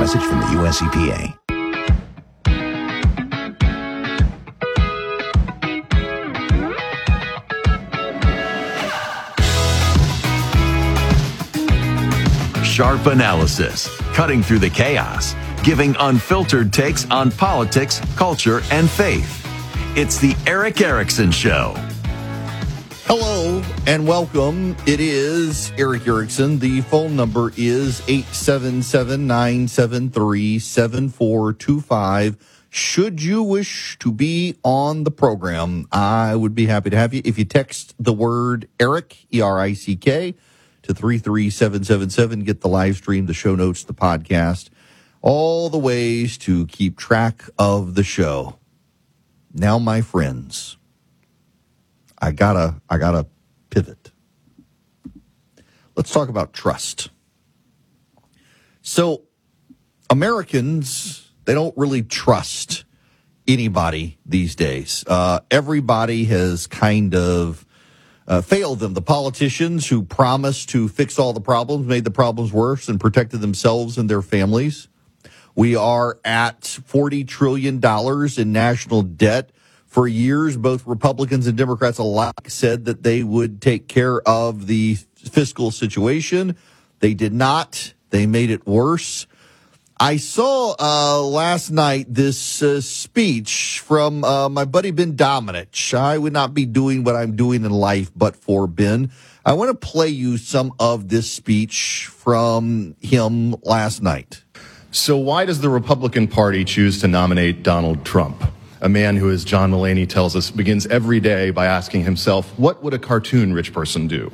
message from the U.S. EPA. Sharp analysis, cutting through the chaos, giving unfiltered takes on politics, culture, and faith. It's the Erick Erickson Show. Hello and welcome. It is Erick Erickson. The phone number is 877-973-7425. Should you wish to be on the program, I would be happy to have you. If you text the word Erick, E-R-I-C-K, to 33777, get the live stream, the show notes, the podcast, all the ways to keep track of the show. Now, my friends, I gotta pivot. Let's talk about trust. So, Americans, they don't really trust anybody these days. Everybody has kind of failed them. The politicians who promised to fix all the problems made the problems worse and protected themselves and their families. We are at $40 trillion in national debt. For years, both Republicans and Democrats alike said that they would take care of the fiscal situation. They did not. They made it worse. I saw last night this speech from my buddy Ben Domenech. I would not be doing what I'm doing in life but for Ben. I want to play you some of this speech from him last night. So why does the Republican Party choose to nominate Donald Trump? A man who, as John Mulaney tells us, begins every day by asking himself, what would a cartoon rich person do?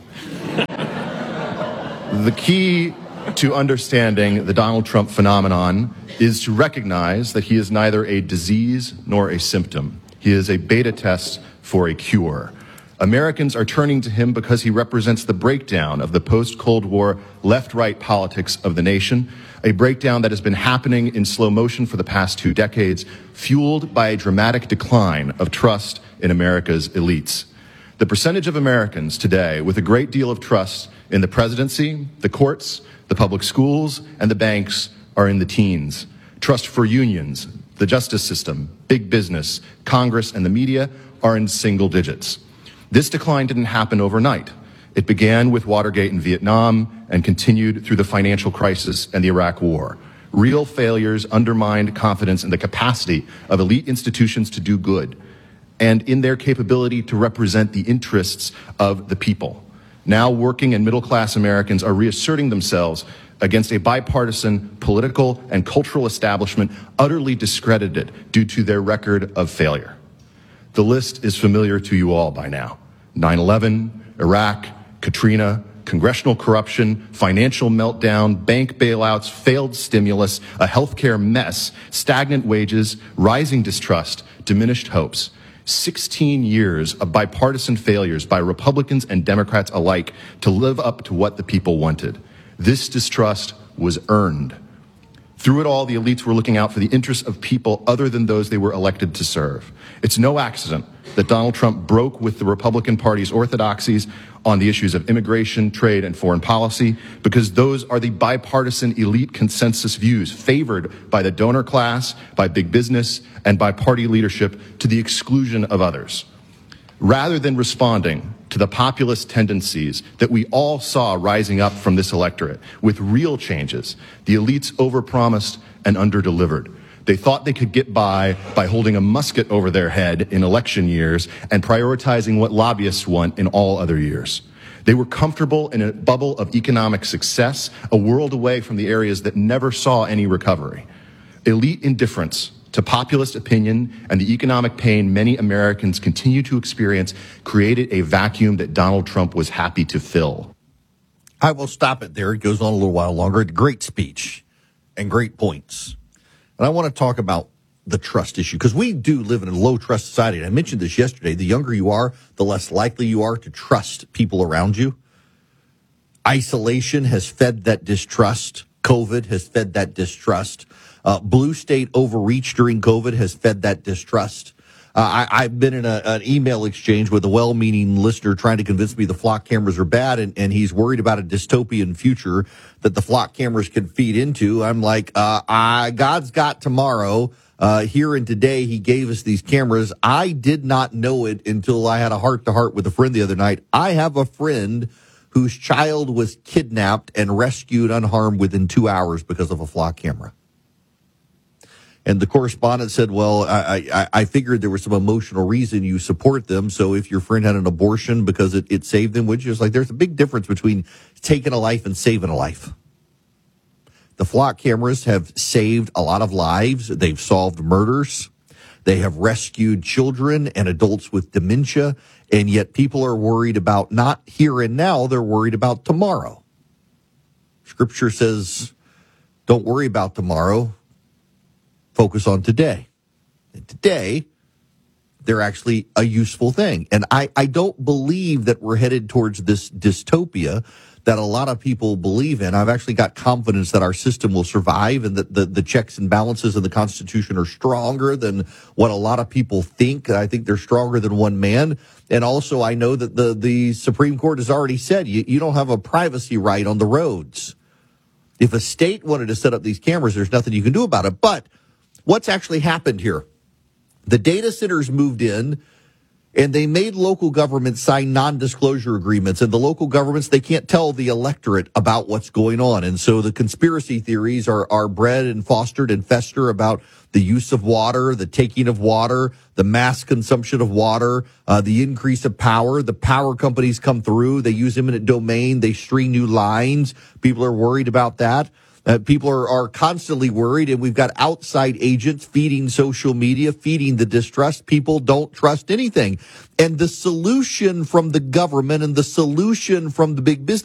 The key to understanding the Donald Trump phenomenon is to recognize that he is neither a disease nor a symptom. He is a beta test for a cure. Americans are turning to him because he represents the breakdown of the post-Cold War left-right politics of the nation, a breakdown that has been happening in slow motion for the past 2 decades, fueled by a dramatic decline of trust in America's elites. The percentage of Americans today with a great deal of trust in the presidency, the courts, the public schools, and the banks are in the teens. Trust for unions, the justice system, big business, Congress, and the media are in single digits. This decline didn't happen overnight. It began with Watergate in Vietnam and continued through the financial crisis and the Iraq War. Real failures undermined confidence in the capacity of elite institutions to do good and in their capability to represent the interests of the people. Now working and middle-class Americans are reasserting themselves against a bipartisan political and cultural establishment utterly discredited due to their record of failure. The list is familiar to you all by now. 9/11, Iraq, Katrina, congressional corruption, financial meltdown, bank bailouts, failed stimulus, a healthcare mess, stagnant wages, rising distrust, diminished hopes. 16 years of bipartisan failures by Republicans and Democrats alike to live up to what the people wanted. This distrust was earned. Through it all, the elites were looking out for the interests of people other than those they were elected to serve. It's no accident that Donald Trump broke with the Republican Party's orthodoxies on the issues of immigration, trade, and foreign policy, because those are the bipartisan elite consensus views favored by the donor class, by big business, and by party leadership to the exclusion of others. Rather than responding to the populist tendencies that we all saw rising up from this electorate with real changes, the elites overpromised and underdelivered. They thought they could get by holding a musket over their head in election years and prioritizing what lobbyists want in all other years. They were comfortable in a bubble of economic success, a world away from the areas that never saw any recovery. Elite indifference to populist opinion and the economic pain many Americans continue to experience created a vacuum that Donald Trump was happy to fill. I will stop it there. It goes on a little while longer. Great speech and great points. And I want to talk about the trust issue because we do live in a low trust society. And I mentioned this yesterday. The younger you are, the less likely you are to trust people around you. Isolation has fed that distrust. COVID has fed that distrust. Blue state overreach during COVID has fed that distrust. I've been in an email exchange with a well-meaning listener trying to convince me the flock cameras are bad, and he's worried about a dystopian future that the flock cameras could feed into. I'm like, God's got tomorrow. Here and today, he gave us these cameras. I did not know it until I had a heart-to-heart with a friend the other night. I have a friend whose child was kidnapped and rescued unharmed within 2 hours because of a flock camera. And the correspondent said, well, I figured there was some emotional reason you support them. So if your friend had an abortion because it saved them, which is like, there's a big difference between taking a life and saving a life. The flock cameras have saved a lot of lives. They've solved murders. They have rescued children and adults with dementia. And yet people are worried about not here and now. They're worried about tomorrow. Scripture says, don't worry about tomorrow. Focus on today. And today, they're actually a useful thing. And I don't believe that we're headed towards this dystopia that a lot of people believe in. I've actually got confidence that our system will survive and that the checks and balances in the Constitution are stronger than what a lot of people think. I think they're stronger than one man. And also, I know that the Supreme Court has already said you don't have a privacy right on the roads. If a state wanted to set up these cameras, there's nothing you can do about it. But what's actually happened here? The data centers moved in, and they made local governments sign non-disclosure agreements. And the local governments, they can't tell the electorate about what's going on. And so the conspiracy theories are bred and fostered and fester about the use of water, the taking of water, the mass consumption of water, the increase of power. The power companies come through. They use eminent domain. They string new lines. People are worried about that. People are constantly worried, and we've got outside agents feeding social media, feeding the distrust. People don't trust anything. And the solution from the government and the solution from the big business